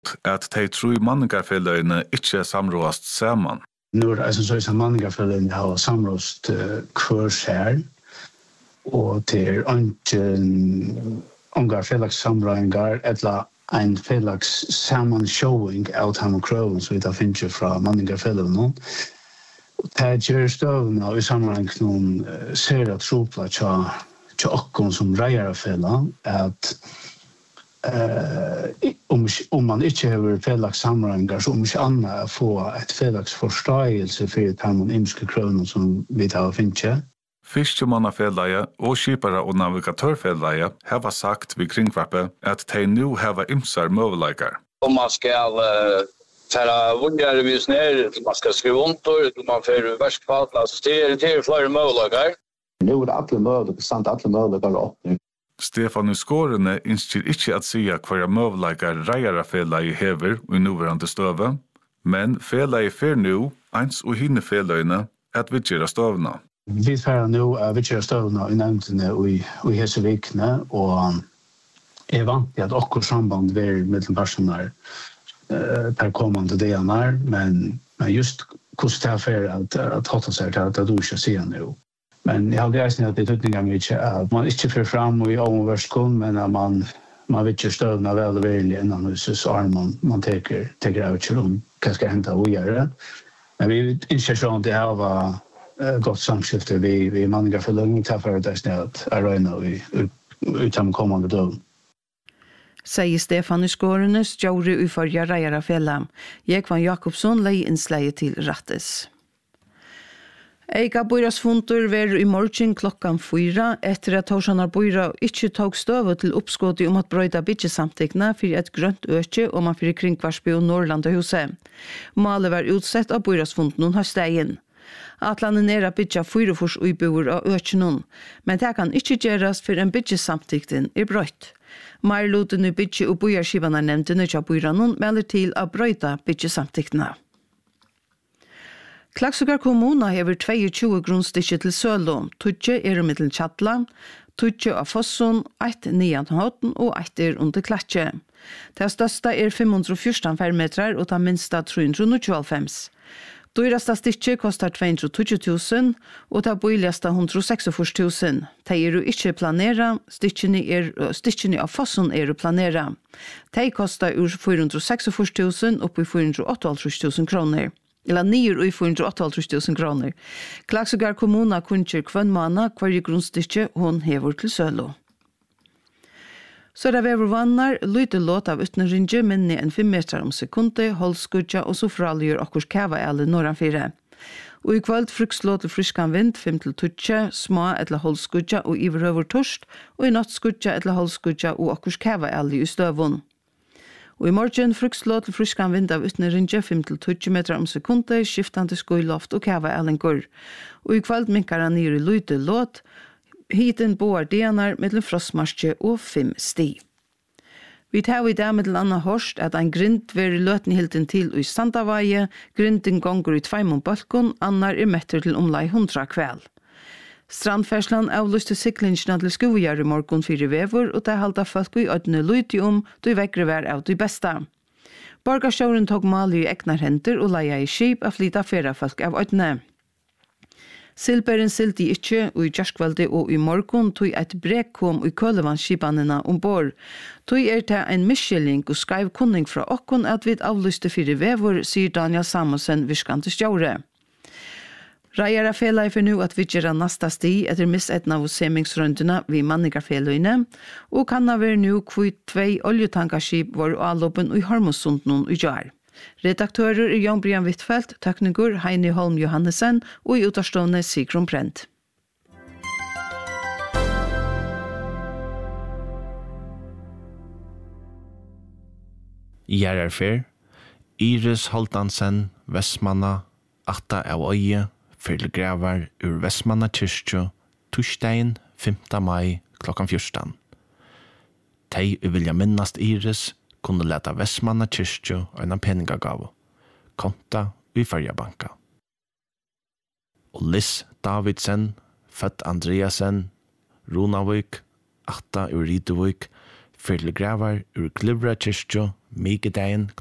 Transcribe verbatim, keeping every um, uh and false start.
at de tro manningarfelløyene ikke samråast sammen. Nu är det så att manningarfelløyene har samråst kvörs här och till inte ungar felax samråingar eller en felax sammanshowing av han kroven så det finns ju från manningarfelløyene. Det gör stövna i sammanhang någon ser att tropla tja tja okkon som reier fella att Uh, om, om man inte har felax samråingar så om inte annat få ett felax forståelse för att man imske krönen som vi tar finche. Fiskemannafellage og skipare og navigatørfellage har sagt vid kringvarpe at de nu har imsar møveleikar. Om man skal uh, ta vundjare vis ner, man skal skrive ontor, man får verskfall, altså det er, det er flere møveleikar. Nu er det alle møveleikar, sant alle møveleikar åpning. Stefan Skårene innskjer ikke at sia hver møveleikar reiere fellage hever i nuverande støve, men fellage fer nu, eins og hinne fellagene, at vidgjera støvna. Vi færer nu uh, vidgjera støvna i nevntene og i, i hese vikene, og um, er vant til at okkur samband ver mellom personer uh, per kommande delar, men, men just hvordan det er fer at, at hotta seg til at det du ikke sier nu. Men jag har gräsat att det tutningar mycket att man inte för fram och i omvärldskund men att man man vill ju stödna väl och väl innan huset så är man man tar tar ut rum vad ska hända och göra. Men vi inte så att det här var gott samskifte vi vi manliga för långt för det snällt arena vi utan kommande dag. Säger Stefan Skårenes Jory i förra Rejara Fällam. Jag var Jakobsson lei insläge till Rattes. Eika bøyrasfundur ver i morgen klokkan fyra etter at Torsanar bøyra ikke tog støve til oppskått om at brøyda byggjesamtikna for et grønt øke og man fyrir kringvarsby og Norrlandahuset. Malet var utsett av bøyrasfunden høstegen. Atlanen er at byggja fyrefors uibor av økjennom, men det kan ikke gjeras for en byggjesamtikten er brøyt. Marloten i byggje- og bøyarskivana nevnte nødja bøyranon melder til å brøyda byggjesamtiktena. Klaksvíkar kommuna hever tjueto grunnstikker til Sølå, tutje er i middelen Tjatla, tutje av Fosson, eit nian Håten og eit er under Klatje. Det største er fem hundre og fjorten fermetrar og det minste tre hundre og tjuehalvfems. Dyreste stikker kostar to hundre og tjue tusen og det boligste one hundred seksogfyrre tusen. De er jo ikke planera, stikkene, er, stikkene av Fosson er jo planera. De kostar ur fire hundre og seksogfyrre tusen opp i fire hundre og åttihalvtreds tusen kroner. Eller nio i fire hundre og åttihalvtreds tusen kroner. Klaksvíkar kommuna kunnkjer kvann mana hver grunnstikke hon hever til Sølå. Så er det vever vannar, lyte låt av utneringe minne en fem meter om sekunde, holdskudja og så fraliggjør okkurs kava eller norran fire. Og i kveld frukslå til friskan vind, fem til tutje, små etla holdskudja og iverhøver torst, og i nattskudja etla holdskudja og okkurs kava eller i støvun. Og i morgen frukslå til friskan vind av utneringe fem til tutje meter om sekunde, skiftande skuiloft og kava elengur. Og i kveld minkar han nir i lyte låt, hiten boar denar mellom frostmarsje og fem sti. Vi tar i dag mellom anna horst at ein grind veri løten hilden til i Sandavaie, grinden gonger i tveimon balkon, annar er metter til omlai hundra kvel. Strandferslan avlyste siklingina til skojar i morgon fyrir vever, og det halda folk i ødne lyti om, du vekkre vær av de besta. Borgarsjåren tog mali i egnar henter og leia i skip av flyta fyrra folk av ødne. Silberen silti ikkje, og i kjerskvalde og i morgon tog et brek kom i kølevannsskipanina ombord. Tog er det en miskjeling og skreiv kunning fra okkon at vi avlyste fyrir vever, sier Daniel Samuelsen, virkante stjåre. Rajara fela for nu at vi gjør nasta sti etter misetna av semingsrundina vi manningarfeløyne, og kan ha vært nu kvitt tvei oljetankarskip var avloppen i Hormosundnon i jar. Redaktører er Jan Brian Wittfeldt, tekniker Heini Holm Johannesen og i utarstående Sigrun Brent. Gjerarfer, Iris Holtansen, Vestmanna, Atta av Øye, Fyrlegravar ur Vestmanna kyrkjo, torsdagen femte mai klokkan fjorton. Tei vilja minnast Iris, kunne leta Vestmanna kyrkjo og en penningagave, konta i Färjabanka. Og Liss Davidsen, født Andreasen, Runavik, Atta ur Ridevik, Fyrlegravar ur Glivra kyrkjo, Mikedagen